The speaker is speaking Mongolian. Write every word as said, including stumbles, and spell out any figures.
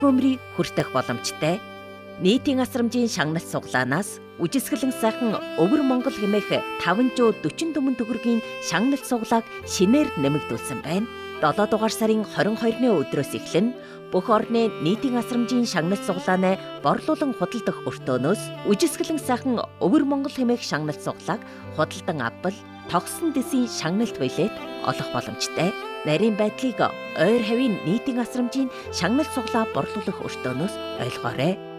бөмбөрийг хүртэх боломжтой. Нийтийн асрамжийн шагнал суглаанаас үжисгэлэн сайхан өвөр Монгол хэмээх таван зуун дөрвөн төмөн төгрөгийн шагнал суглааг шинээр нэмэгдүүлсэн байна. долоо дугаар сарын хорин хоёрны өдрөөс эхлэн бүх орны нийтийн асрамжийн шагнал суглаанаа борлуулан худалдах өртөөнөөс үжисгэлэн сайхан өвөр Монгол хэмээх шагнал суглааг худалдан авбал тогсон дэсийн шагналт билет олох боломжтой. Нарийн байдлыг ойр хавийн нийтийн асрамжийн шагнал суглаа борлуулах өртөөнөөс ойлгоорой.